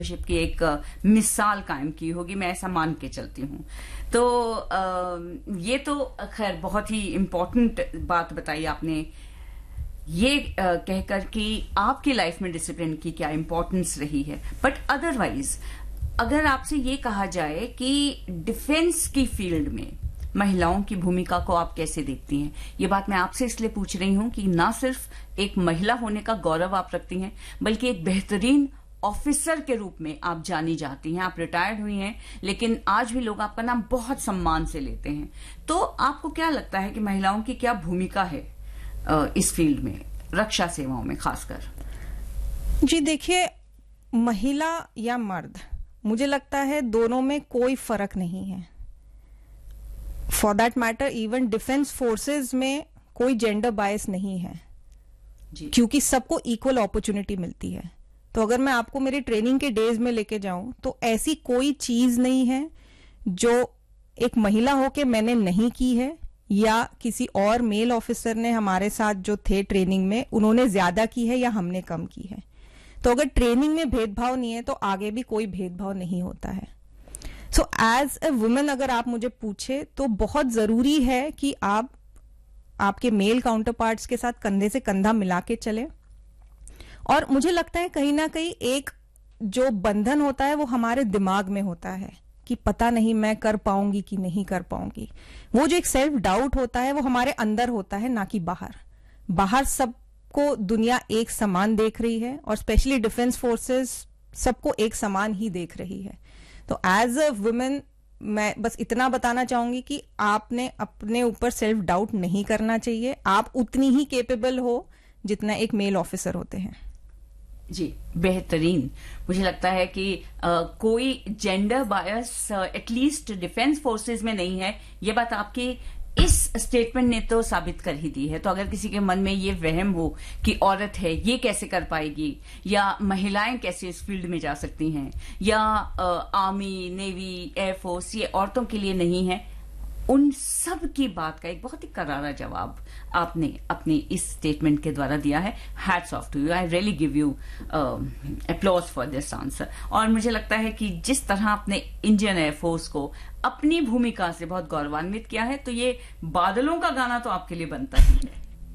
की एक मिसाल कायम की होगी, मैं ऐसा मान के चलती हूँ। तो ये तो खैर बहुत ही इम्पोर्टेंट बात बताई आपने, ये कहकर कि आपकी लाइफ में डिसिप्लिन की क्या इम्पोर्टेंस रही है। बट अदरवाइज अगर आपसे ये कहा जाए कि डिफेंस की फील्ड में महिलाओं की भूमिका को आप कैसे देखती हैं, ये बात मैं आपसे इसलिए पूछ रही हूं कि ना सिर्फ एक महिला होने का गौरव आप रखती हैं, बल्कि एक बेहतरीन ऑफिसर के रूप में आप जानी जाती हैं। आप रिटायर्ड हुई हैं, लेकिन आज भी लोग आपका नाम बहुत सम्मान से लेते हैं। तो आपको क्या लगता है कि महिलाओं की क्या भूमिका है इस फील्ड में, रक्षा सेवाओं में खासकर? जी देखिए, महिला या मर्द, मुझे लगता है दोनों में कोई फर्क नहीं है। For that matter even defence forces में कोई जेंडर बायस नहीं है जी। क्योंकि सबको इक्वल अपॉर्चुनिटी मिलती है। तो अगर मैं आपको मेरी ट्रेनिंग के डेज में लेके जाऊं तो ऐसी कोई चीज नहीं है जो एक महिला होके मैंने नहीं की है या किसी और मेल ऑफिसर ने हमारे साथ जो थे ट्रेनिंग में उन्होंने ज्यादा की है या हमने कम की है। तो अगर ट्रेनिंग में भेदभाव नहीं है तो आगे भी कोई भेदभाव नहीं होता है। सो एज ए वुमेन अगर आप मुझे पूछे तो बहुत जरूरी है कि आप आपके मेल काउंटर पार्ट्स के साथ कंधे से कंधा मिला के चले। और मुझे लगता है कहीं ना कहीं एक जो बंधन होता है वो हमारे दिमाग में होता है कि पता नहीं मैं कर पाऊंगी कि नहीं कर पाऊंगी। वो जो एक सेल्फ डाउट होता है वो हमारे अंदर होता है, ना कि बाहर। बाहर सबको दुनिया एक समान देख रही है और स्पेशली डिफेंस फोर्सेस सबको एक समान ही देख रही है। तो एज अ वुमेन मैं बस इतना बताना चाहूंगी कि आपने अपने ऊपर सेल्फ डाउट नहीं करना चाहिए। आप उतनी ही केपेबल हो जितना एक मेल ऑफिसर होते हैं। जी, बेहतरीन। मुझे लगता है कि कोई gender bias at least defence forces में नहीं है। ये बात आपकी इस स्टेटमेंट ने तो साबित कर ही दी है। तो अगर किसी के मन में ये वहम हो कि औरत है ये कैसे कर पाएगी, या महिलाएं कैसे इस फील्ड में जा सकती हैं, या आर्मी, नेवी, एयरफोर्स ये औरतों के लिए नहीं है, उन सब की बात का एक बहुत ही करारा जवाब आपने अपने इस स्टेटमेंट के द्वारा दिया है। Hats off to you, I really give you applause for this answer. और मुझे लगता है कि जिस तरह आपने इंडियन एयरफोर्स को अपनी भूमिका से बहुत गौरवान्वित किया है, तो ये बादलों का गाना तो आपके लिए बनता ही है।